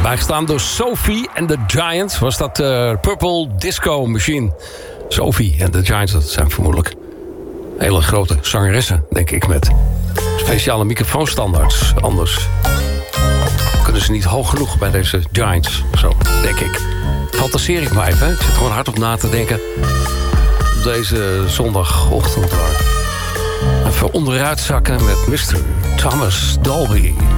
Bijgestaan door Sophie and the Giants was dat Purple Disco Machine. Sophie and the Giants, dat zijn vermoedelijk hele grote zangeressen, denk ik, met speciale microfoonstandaards. Anders kunnen ze niet hoog genoeg bij deze Giants. Zo, denk ik. Fantaseer ik maar even. Ik zit gewoon hard op na te denken. Op deze zondagochtend. Even onderuit zakken met Mr. Thomas Dolby.